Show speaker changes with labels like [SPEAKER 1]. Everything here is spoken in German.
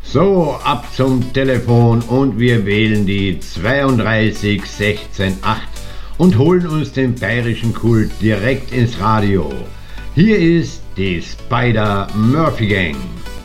[SPEAKER 1] So, ab zum Telefon und wir wählen die 32 16 8 und holen uns den bayerischen Kult direkt ins Radio. Hier ist die Spider Murphy Gang.